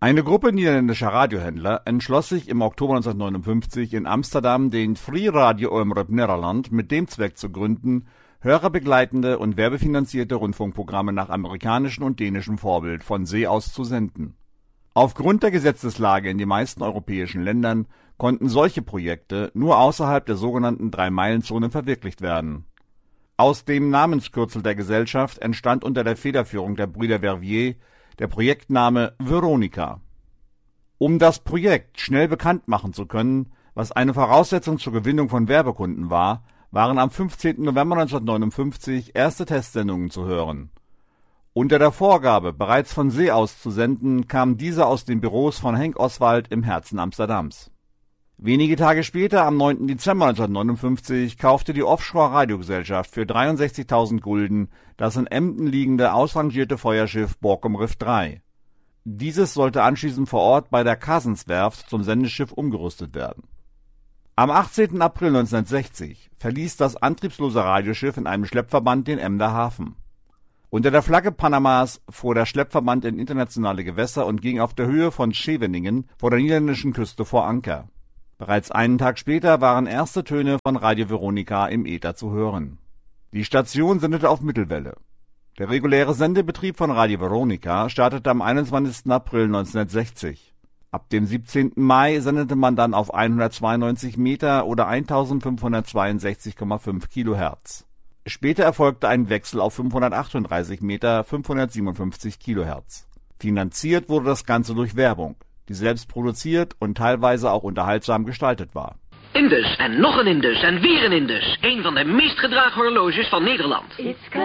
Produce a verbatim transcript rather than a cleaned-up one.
Eine Gruppe niederländischer Radiohändler entschloss sich im Oktober neunzehnhundertneunundfünfzig in Amsterdam den Free Radio Omroep Nederland mit dem Zweck zu gründen, hörerbegleitende und werbefinanzierte Rundfunkprogramme nach amerikanischem und dänischem Vorbild von See aus zu senden. Aufgrund der Gesetzeslage in den meisten europäischen Ländern konnten solche Projekte nur außerhalb der sogenannten Drei-Meilen-Zone verwirklicht werden. Aus dem Namenskürzel der Gesellschaft entstand unter der Federführung der Brüder Verviers der Projektname Veronica. Um das Projekt schnell bekannt machen zu können, was eine Voraussetzung zur Gewinnung von Werbekunden war, waren am fünfzehnten November neunzehnhundertneunundfünfzig erste Testsendungen zu hören. Unter der Vorgabe, bereits von See aus zu senden, kamen diese aus den Büros von Henk Oswald im Herzen Amsterdams. Wenige Tage später, am neunten Dezember neunzehnhundertneunundfünfzig, kaufte die Offshore-Radiogesellschaft für dreiundsechzigtausend Gulden das in Emden liegende ausrangierte Feuerschiff Borkum Riff drei. Dieses sollte anschließend vor Ort bei der Casens-Werft zum Sendeschiff umgerüstet werden. Am achtzehnten April neunzehnhundertsechzig verließ das antriebslose Radioschiff in einem Schleppverband den Emder Hafen. Unter der Flagge Panamas fuhr der Schleppverband in internationale Gewässer und ging auf der Höhe von Scheveningen vor der niederländischen Küste vor Anker. Bereits einen Tag später waren erste Töne von Radio Veronica im Äther zu hören. Die Station sendete auf Mittelwelle. Der reguläre Sendebetrieb von Radio Veronica startete am einundzwanzigsten April neunzehnhundertsechzig. Ab dem siebzehnten Mai sendete man dann auf hundertzweiundneunzig Meter oder eintausendfünfhundertzweiundsechzig Komma fünf Kilohertz. Später erfolgte ein Wechsel auf fünfhundertachtunddreißig Meter, fünfhundertsiebenundfünfzig Kilohertz. Finanziert wurde das Ganze durch Werbung, die selbst produziert und teilweise auch unterhaltsam gestaltet war. Indus en nog een Indus en weer een Indus. Een van de meest gedragen horloges van Nederland.